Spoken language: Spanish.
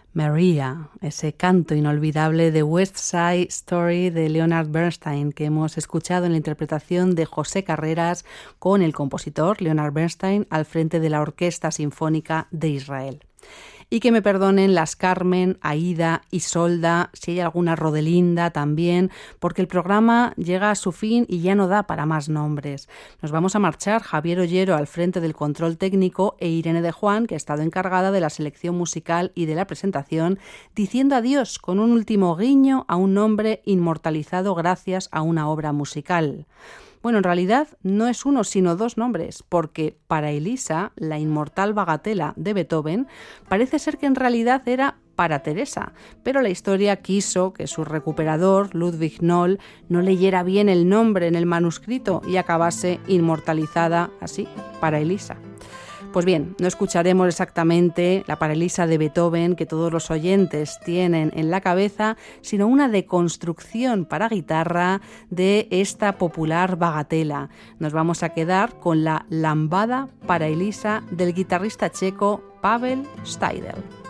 Maria, ese canto inolvidable de West Side Story de Leonard Bernstein que hemos escuchado en la interpretación de José Carreras con el compositor Leonard Bernstein al frente de la Orquesta Sinfónica de Israel. Y que me perdonen las Carmen, Aida, Isolda, si hay alguna Rodelinda también, porque el programa llega a su fin y ya no da para más nombres. Nos vamos a marchar Javier Ollero al frente del control técnico e Irene de Juan, que ha estado encargada de la selección musical y de la presentación, diciendo adiós con un último guiño a un nombre inmortalizado gracias a una obra musical. Bueno, en realidad no es uno, sino dos nombres, porque para Elisa, la inmortal bagatela de Beethoven, parece ser que en realidad era para Teresa, pero la historia quiso que su recuperador, Ludwig Noll, no leyera bien el nombre en el manuscrito y acabase inmortalizada así, para Elisa. Pues bien, no escucharemos exactamente la para Elisa de Beethoven que todos los oyentes tienen en la cabeza, sino una deconstrucción para guitarra de esta popular bagatela. Nos vamos a quedar con la lambada para Elisa del guitarrista checo Pavel Steidl.